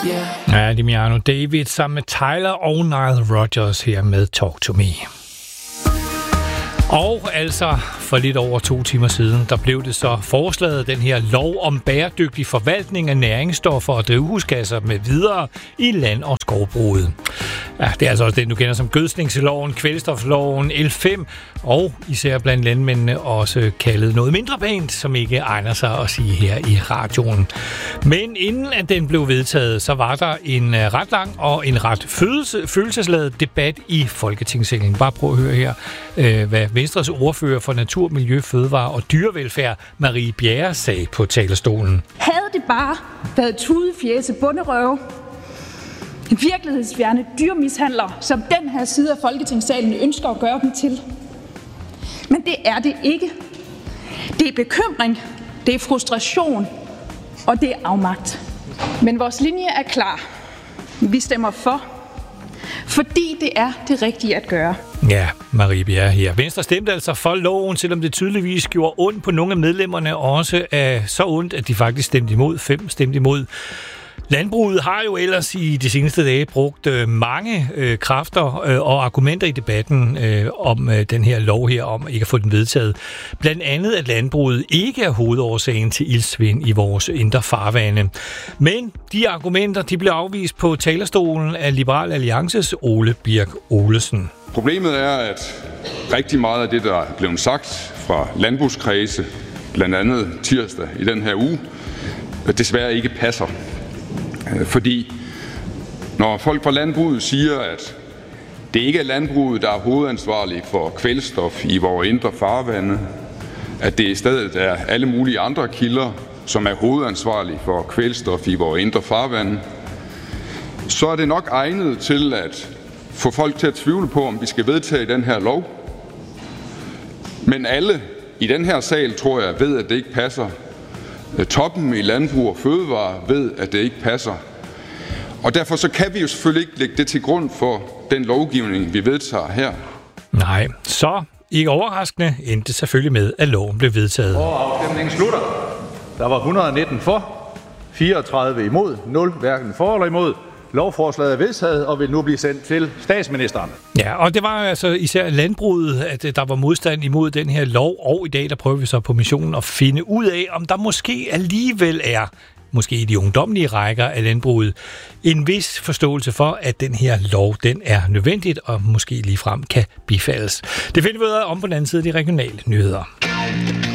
Ja, Dimiano David sammen med Tyler og Nile Rodgers her med Talk to Me. Og altså for lidt over 2 timer siden, der blev det så foreslaget den her lov om bæredygtig forvaltning af næringsstoffer og drivhusgasser med videre i land- og skovbruget. Ja, det er altså også den, du kender som gødsningsloven, kvælstofloven, L5 og især blandt landmændene også kaldet noget mindre pænt, som ikke egner sig at sige her i radioen. Men inden at den blev vedtaget, så var der en ret lang og en ret følelsesladet debat i Folketingssalen. Bare prøv at høre her, hvad Venstres ordfører for Natur, Miljø, Fødevare og Dyrevelfærd, Marie Bjerre, sagde på talerstolen. Havde det bare været tudefjæse bunderøve, virkelighedsfjerne dyrmishandler, som den her side af Folketingssalen ønsker at gøre dem til. Men det er det ikke. Det er bekymring, det er frustration, og det er afmagt. Men vores linje er klar. Vi stemmer for, fordi det er det rigtige at gøre. Ja, Marie Bjerre her. Venstre stemte altså for loven, selvom det tydeligvis gjorde ondt på nogle af medlemmerne, og også så ondt, at de faktisk stemte imod. 5 stemte imod. Landbruget har jo ellers i de seneste dage brugt mange kræfter og argumenter i debatten om den her lov her, om ikke at få den vedtaget. Blandt andet, at landbruget ikke er hovedårsagen til iltsvind i vores indre farvande. Men de argumenter, de blev afvist på talerstolen af Liberal Alliances Ole Birk Olesen. Problemet er, at rigtig meget af det, der er blevet sagt fra landbrugskredse, blandt andet tirsdag i den her uge, desværre ikke passer. Fordi når folk fra landbruget siger, at det ikke er landbruget, der er hovedansvarlig for kvælstof i vores indre farvande, at det i stedet er alle mulige andre kilder, som er hovedansvarlige for kvælstof i vores indre farvande, så er det nok egnet til at få folk til at tvivle på, om vi skal vedtage den her lov. Men alle i den her sal, tror jeg, ved, at det ikke passer. Toppen i Landbrug og Fødevare ved, at det ikke passer. Og derfor så kan vi jo selvfølgelig ikke lægge det til grund for den lovgivning, vi vedtager her. Nej, så ikke overraskende endte det selvfølgelig med, at loven blev vedtaget. Og afstemningen slutter. Der var 119 for, 34 imod, 0 hverken for eller imod. Lovforslaget er vedtaget og vil nu blive sendt til statsministeren. Ja, og det var altså især landbruget, at der var modstand imod den her lov, og i dag der prøver vi så på missionen at finde ud af, om der måske alligevel er, måske i de ungdomlige rækker af landbruget, en vis forståelse for, at den her lov, den er nødvendigt og måske ligefrem kan bifaldes. Det finder vi ud af om på den anden side af de regionale nyheder.